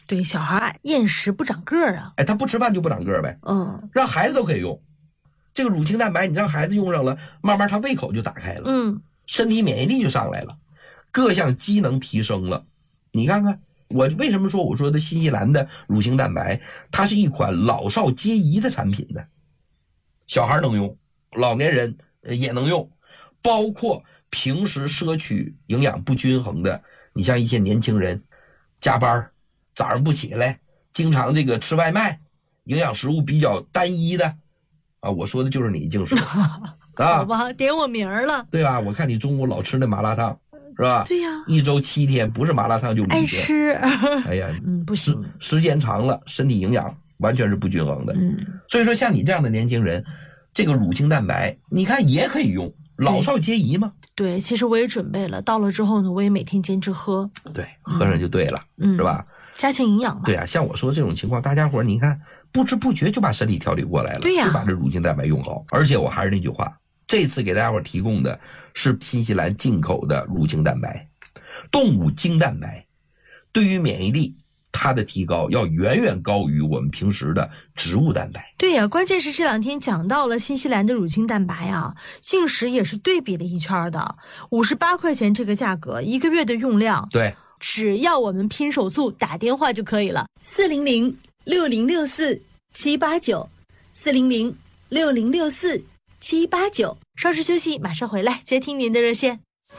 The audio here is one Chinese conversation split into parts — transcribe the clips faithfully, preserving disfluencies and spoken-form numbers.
对，小孩厌食不长个儿啊。 哎，他不吃饭就不长个儿呗。 嗯， 让孩子都可以用。这个乳清蛋白，你让孩子用上了，慢慢他胃口就打开了， 嗯， 身体免疫力就上来了，各项机能提升了。你看看，我为什么说我说的新西兰的乳清蛋白，它是一款老少皆宜的产品呢？小孩能用，老年人也能用，包括平时摄取营养不均衡的，你像一些年轻人加班早上不起来，经常这个吃外卖，营养食物比较单一的啊，我说的就是你，就是啊， 好吧，点我名儿了， 对吧？我看你中午老吃那麻辣烫，是吧？ 对呀， 一周七天不是麻辣烫就爱吃。 哎呀， 嗯，不行， 时间长了，身体营养完全是不均衡的。 嗯， 所以说像你这样的年轻人，这个乳清蛋白，你看也可以用，老少皆宜嘛。 对，其实我也准备了，到了之后呢，我也每天坚持喝。 对，喝上就对了， 嗯， 是吧？ 加强营养嘛。 对啊，像我说的这种情况，大家伙你看不知不觉就把身体调理过来了， 对呀， 就把这乳清蛋白用好。而且我还是那句话，这次给大家伙提供的是新西兰进口的乳清蛋白，动物精蛋白，对于免疫力它的提高要远远高于我们平时的植物蛋白。 对呀，关键是这两天讲到了新西兰的乳清蛋白啊，信实也是对比了一圈的，五十八块钱这个价格，一个月的用量， 对， 只要我们拼手速打电话就可以了，四零零六零六四七八九，四零零六零六四七八九。稍事休息，马上回来接听您的热线。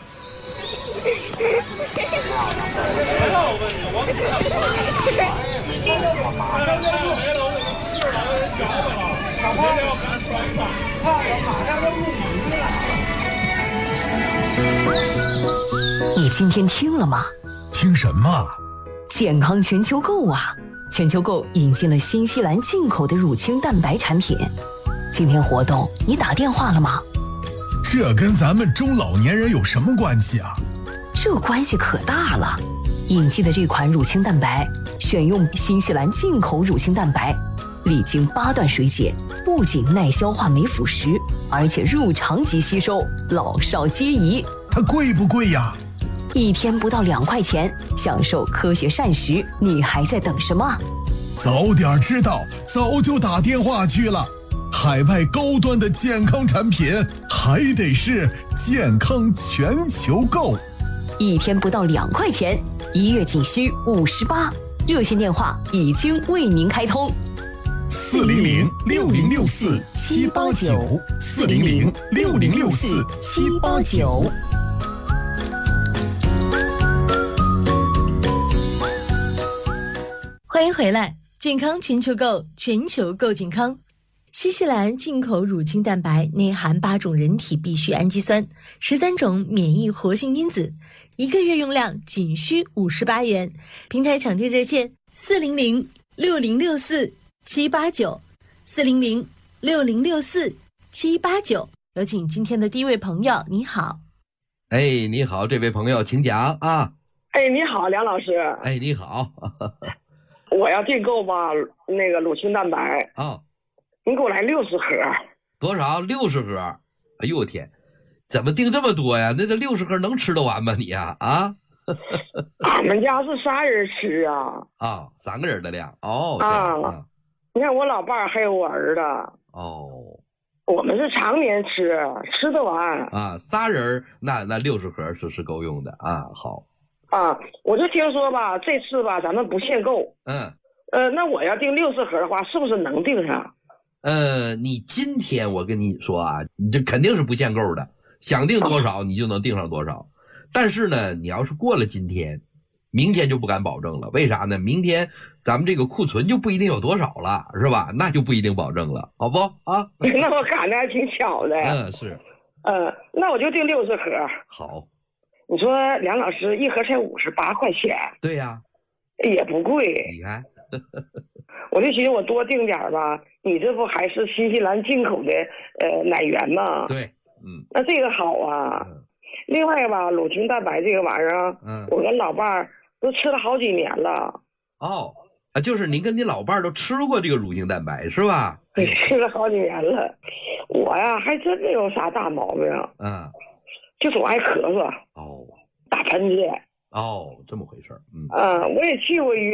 你今天听了吗？ 听什么？ 健康全球购啊！全球购引进了新西兰进口的乳清蛋白产品。今天活动你打电话了吗？ 这跟咱们中老年人有什么关系啊？ 这关系可大了。引进的这款乳清蛋白选用新西兰进口乳清蛋白，历经八段水解，不仅耐消化没腐蚀，而且入肠即吸收，老少皆宜。 它贵不贵呀？ 一天不到两块钱，享受科学膳食，你还在等什么？ 早点知道，早就打电话去了。海外高端的健康产品，还得是健康全球购。 一天不到两块钱，一月仅需五十八。热线电话已经为您开通， 四零零六零六四七八九，四零零六零六四七八九。 欢迎回来，健康全球购，全球购健康。新西兰进口乳清蛋白内含八种人体必需氨基酸，十三种免疫活性因子，一个月用量仅需五十八元。平台抢订热线四零零六零六四七八九，四零零六零六四七八九。有请今天的第一位朋友，你好。 哎，你好，这位朋友，请讲啊。 哎，你好，梁老师。 哎，你好。 我要订购吧，那个乳清蛋白啊、哦， 你给我来六十盒。 多少？六十盒？哎呦我天，怎么订这么多呀？那这六十盒能吃得完吗你呀？啊？ 俺们家是仨人吃啊。 啊、哦，三个人的量哦。 啊， 啊你看我老伴儿还有我儿子。 哦。 我们是常年吃，吃得完。 啊，仨人那那六十盒是是够用的啊。好。 啊，我就听说吧，这次吧咱们不限购。 嗯。 呃，那我要订六十盒的话，是不是能订上？ 呃，你今天我跟你说啊，你这肯定是不限购的，想订多少你就能订上多少。但是呢，你要是过了今天，明天就不敢保证了。为啥呢？明天咱们这个库存就不一定有多少了，是吧？那就不一定保证了，好不啊？ 那我赶的还挺巧的。 嗯，是。 呃，那我就订六十盒。 好。 你说梁老师一盒才五十八块钱。 对呀、 啊，也不贵。 你看。 我就寻思我多订点吧，你这不还是新西兰进口的呃奶源吗？ 对，嗯， 那这个好啊。嗯、另外吧，乳清蛋白这个玩意儿，嗯，我跟老伴儿都吃了好几年了。 哦，啊，就是您跟你老伴儿都吃过这个乳清蛋白是吧？ 对，吃了好几年了。我呀，还真没有啥大毛病。嗯，就总爱咳嗽。哦，打喷嚏。 哦，这么回事儿。嗯。 啊，我也去过医院。